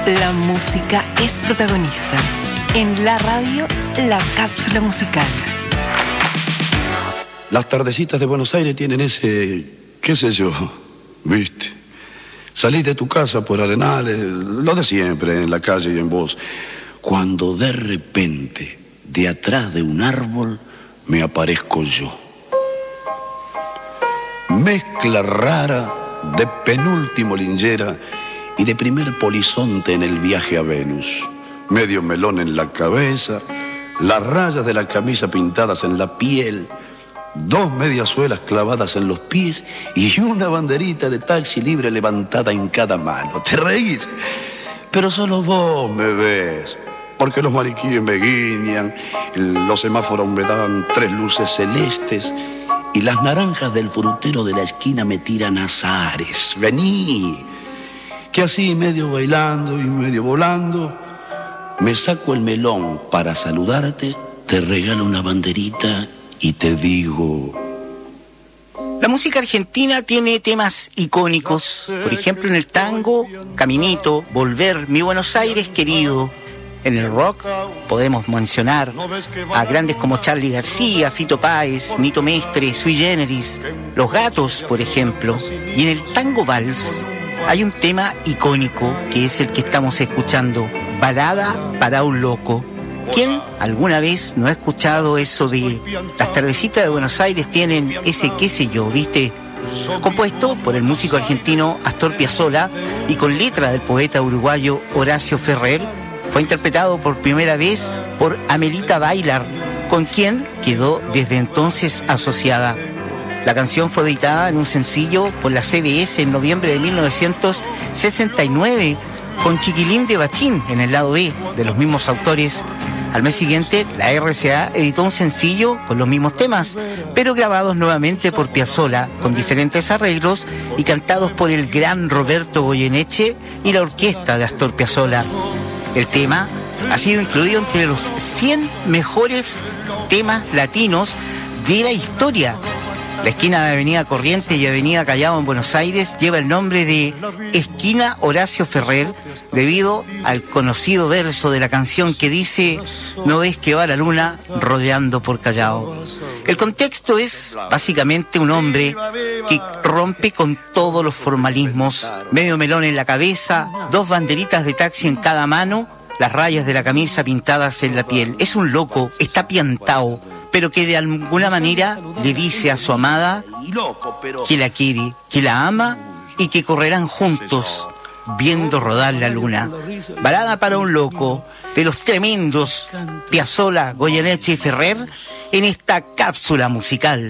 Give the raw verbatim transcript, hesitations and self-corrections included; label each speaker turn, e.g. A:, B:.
A: La música es protagonista. En la radio, la cápsula musical.
B: Las tardecitas de Buenos Aires tienen ese, qué sé yo, ¿viste? Salís de tu casa por Arenales, lo de siempre, en la calle y en voz. Cuando de repente, de atrás de un árbol, me aparezco yo. Mezcla rara de penúltimo lingera y de primer polizonte en el viaje a Venus. Medio melón en la cabeza, las rayas de la camisa pintadas en la piel, dos mediasuelas clavadas en los pies y una banderita de taxi libre levantada en cada mano. ¿Te reís? Pero solo vos me ves, porque los mariquíes me guiñan, los semáforos me dan tres luces celestes y las naranjas del frutero de la esquina me tiran azares. Vení, que así medio bailando y medio volando, me saco el melón para saludarte, te regalo una banderita y te digo...
C: La música argentina tiene temas icónicos. Por ejemplo, en el tango, Caminito, Volver, Mi Buenos Aires querido. En el rock podemos mencionar a grandes como Charly García, Fito Páez, Nito Mestre, Sui Generis, Los Gatos, por ejemplo. Y en el tango vals hay un tema icónico que es el que estamos escuchando, Balada para un loco. ¿Quién alguna vez no ha escuchado eso de las tardecitas de Buenos Aires tienen ese qué sé yo, viste? Compuesto por el músico argentino Astor Piazzolla y con letra del poeta uruguayo Horacio Ferrer, fue interpretado por primera vez por Amelita Bailar, con quien quedó desde entonces asociada. La canción fue editada en un sencillo por la C B S en noviembre de mil novecientos sesenta y nueve, con Chiquilín de Bachín en el lado B, de los mismos autores. Al mes siguiente, la R C A editó un sencillo con los mismos temas, pero grabados nuevamente por Piazzolla, con diferentes arreglos y cantados por el gran Roberto Goyeneche y la orquesta de Astor Piazzolla. El tema ha sido incluido entre los cien mejores temas latinos de la historia. La esquina de Avenida Corrientes y Avenida Callao en Buenos Aires lleva el nombre de Esquina Horacio Ferrer, debido al conocido verso de la canción que dice: no ves que va la luna rodeando por Callao. El contexto es básicamente un hombre que rompe con todos los formalismos, medio melón en la cabeza, dos banderitas de taxi en cada mano, las rayas de la camisa pintadas en la piel. Es un loco, está piantao, pero que de alguna manera le dice a su amada que la quiere, que la ama y que correrán juntos viendo rodar la luna. Balada para un loco, de los tremendos Piazzolla, Goyeneche y Ferrer, en esta cápsula musical.